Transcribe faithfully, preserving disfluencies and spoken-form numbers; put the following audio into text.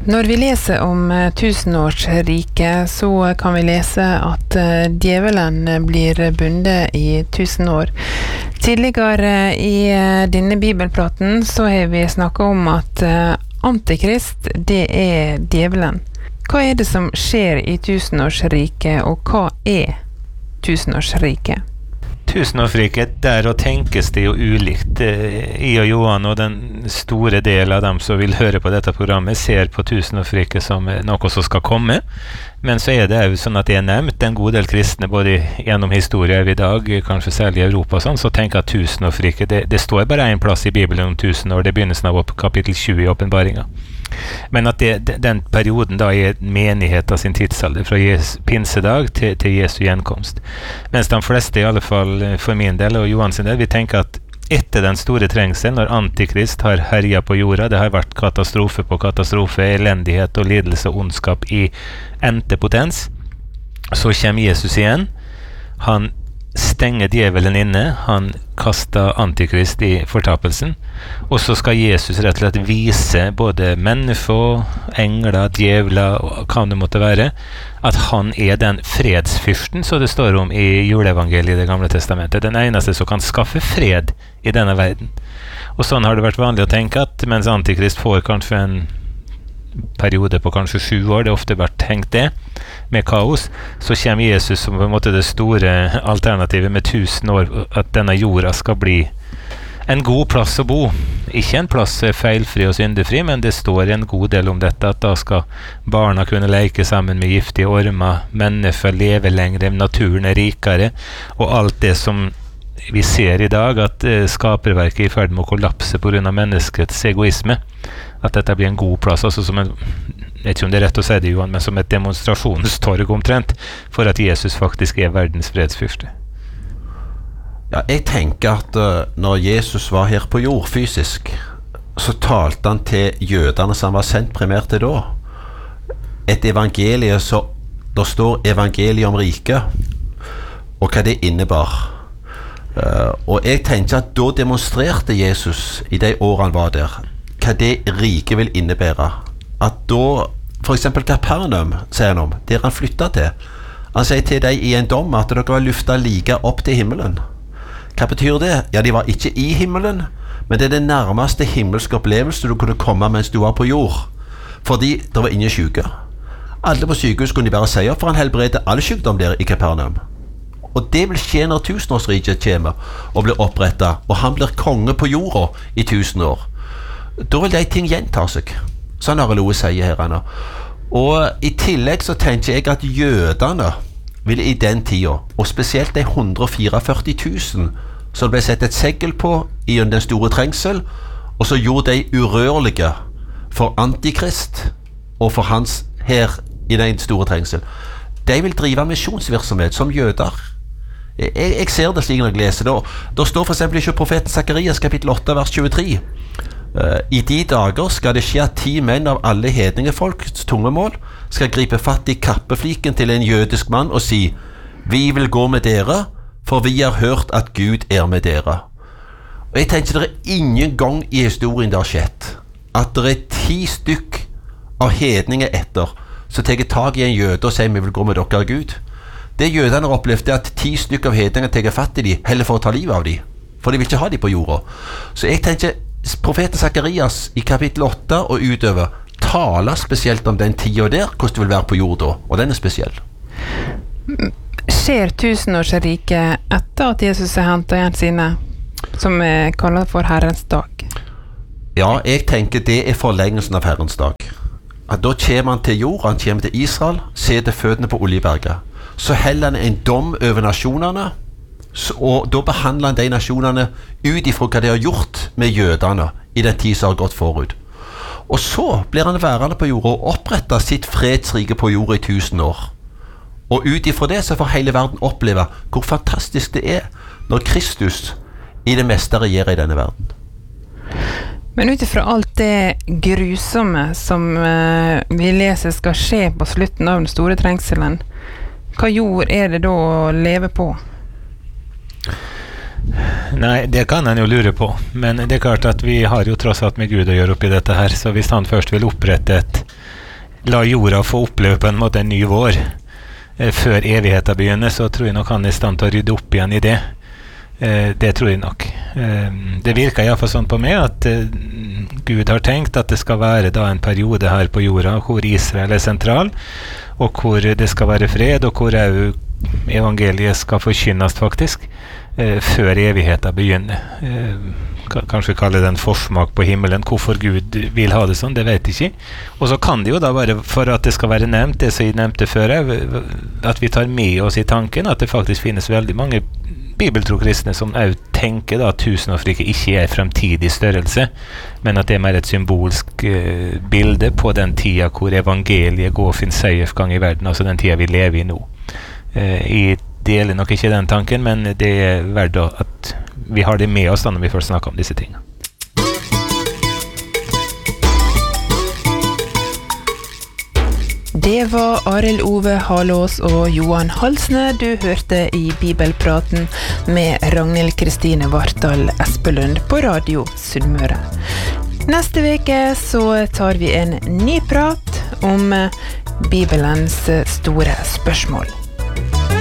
Når vi leser om tusenårsriket, så kan vi lese at djevelen blir bundet i tusen år. Tidligere i denne bibelplaten så har vi snakket om at Antikrist, det er djevelen. Hva er det som skjer i tusenårsriket, og hva er tusenårsriket? Tusenårsriket, der og tenkes det jo ulikt. I og Johan og den store del av dem som vil høre på dette programmet ser på tusenårsriket som noe som skal komme. Men så er det jo sånn at det er nevnt en god del kristne, både gjennom historier i dag, kanskje særlig i Europa og sånn, så tenker at tusenårsriket, det, det står bare en plass i Bibelen om tusen år, det er begynnelsen av kapittel tjue i åpenbaringen. Men at det, den perioden da er menighet av sin tidsalder, fra Jes, pinsedag til, til Jesu gjenkomst. Mens de fleste, i alle fall for min del og Johan sin del, vi tenker at etter den store trengselen, når Antikrist har herjet på jorda, det har vært katastrofe på katastrofe, elendighet og lidelse og ondskap i endte potens, så kommer Jesus igjen. Han stenger djevelen inne, han kaster Antikrist i fortapelsen, og så skal Jesus rett og slett vise både mennesker, engler, djevler, og hva det måtte være, at han er den fredsfyrsten, så det står om i juleevangeliet i det gamle testamentet, den eneste som kan skaffe fred i denne verden. Og sånn har det vært vanlig å tenke at mens Antikrist får kanskje en periode på kanskje sju år, det har ofte vært tenkt det, med kaos, så kommer Jesus som på en måte det store alternativet med tusen år, at denne jorda skal bli en god plass å bo. Ikke en plass feilfri og syndefri, men det står en god del om dette, at da skal barna kunne leke sammen med giftige ormer, mennesker leve lengre, naturen er rikere, og alt det som vi ser i dag, at uh, skaperverket er i ferd med å kollapse på grunn av menneskets egoisme, at dette blir en god plass, altså som en, jeg vet ikke om det er rett å si det, Johan, men som et demonstrasjonstorg omtrent, for at Jesus faktisk er verdens fredsfyrste. Ja, jeg tenker at uh, når Jesus var her på jord fysisk, så talte han til jødene som han var sendt primært til da. Et evangelie, så der står evangeliet om riket, og hva det innebar. Uh, og jeg tenker at da demonstrerte Jesus i de årene han var der, hva det rike vil innebære. At da, for eksempel Kapernaum, sier han om, der han flyttet til, han sier til deg i en dom at dere var lyftet like opp til himmelen. Hva betyr det? Ja, de var ikke i himmelen, men det er det nærmeste himmelske opplevelse du kunne komme mens du var på jord. Fordi det var ingen syke. Alle på sykehus kunne de bare si opp, for han helbreder alle sykdom der i Kapernaum. Og det vil skje når tusenårsriket kommer og blir opprettet, og han blir konge på jorda i tusen år. Da vil de ting gjenta seg, sånn har Loe sier her. Anna. Og i tillegg så tenker jeg at jødene vil i den tida, og spesielt de hundre og fireogførti tusen, så det ble sett et segl på i den store trengsel, og så gjorde de urørlige for Antikrist og for hans her i den store trengsel. De vil drive misjonsvirksomhet som jøder. Jeg, jeg ser det slik når jeg leser det. Da står for eksempel ikke profeten Zakarias kapittel åtte vers tjuetre. Uh, I de dager skal det skje at ti menn av alle hedningefolks tungemål skal gripe fatt i kappefliken til en jødisk mann og si: vi vil gå med dere, for vi har hørt at Gud er med dere. Og jeg tenker det er ingen gang i historien det har skjedd at det er ti stykk av hedninger etter så tar jeg tag i en jøde og sier vi vil gå med dere Gud. Det jødene har opplevd er at ti stykk av hedninger tar fatt i de heller for å ta livet av de, for de vil ikke ha de på jorda. Så jeg tenker profeten Zakarias i kapittel åtte og utover taler spesielt om den tida der, hvordan det vil være på jorda, og den er spesiell. Skjer tusenårsriket etter at Jesus har hentet igjen sine, som er kallet for Herrens dag? Ja, jeg tenker det er forlengelsen av Herrens dag. At da kommer han til jord, han kommer til Israel, ser til føttene på Oljeberget. Så heller han en dom over nasjonene, og da behandler han de nasjonene ut ifra hva de har gjort med jødene i den tid som har gått forut. Og så blir han værende på jorda og oppretter sitt fredsrike på jorda i tusen år. Og ut ifra det så får hele verden oppleve hvor fantastisk det er når Kristus i det meste regjerer i denne verden. Men ut ifra alt det grusomme som uh, vi leser skal skje på slutten av den store trengselen, hva jord er det da å leve på? Nei, det kan han jo lure på, men det er klart at vi har jo tross alt med Gud å gjøre oppi dette her, så hvis han først vil opprette et la jorda få oppleve på en måte en ny vår eh, før evigheten begynner, så tror jeg nok han er i stand til å rydde opp igjen i det. Eh, det tror jeg nok. Eh, det virker i hvert fall sånn på meg at eh, Gud har tenkt at det skal være da en periode her på jorda hvor Israel er sentral, og hvor det skal være fred, og hvor også evangeliet skal forkynnes faktisk, eh, før evigheten begynner. Eh, kanskje kalle det en forsmak på himmelen. Hvorfor Gud vil ha det sånn, det vet jeg ikke. Og så kan det jo da være, for at det skal være nevnt, det som jeg nevnte før, at vi tar med oss i tanken at det faktisk finnes veldig mange bibeltro-kristne som også tenker da at tusenårsriket ikke er fremtidig størrelse, men at det er mer et symbolsk uh, bilde på den tida hvor evangeliet går fin seiersgang i verden, altså den tida vi lever i nå. Uh, jeg deler nok ikke den tanken, men det er verdt at vi har det med oss da når vi først snakker om disse tingene. Det var Arild Ove Halås og Johan Halsne du hørte i Bibelpraten med Ragnhild Kristine Vartdal Espelund på Radio Sunnmøre. Neste veke så tar vi en ny prat om Bibelens store spørsmål.